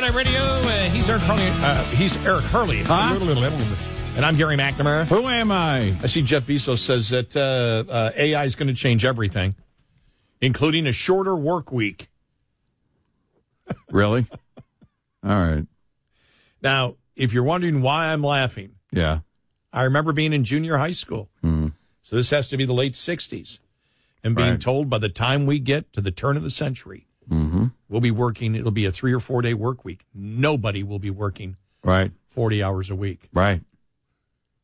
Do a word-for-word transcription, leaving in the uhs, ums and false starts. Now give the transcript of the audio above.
Drive Radio. Uh, he's Eric Hurley. Uh, he's Eric Hurley. Huh? And I'm Gary McNamara. Who am I? I see Jeff Bezos says that uh, uh, A I is going to change everything, including a shorter work week. Really? All right. Now, if you're wondering why I'm laughing, Yeah. I remember being in junior high school. Mm. So this has to be the late sixties. And being Right. told by the time we get to the turn of the century, Mm-hmm. we'll be working, it'll be a three or four day work week. Nobody will be working Right. forty hours a week. Right.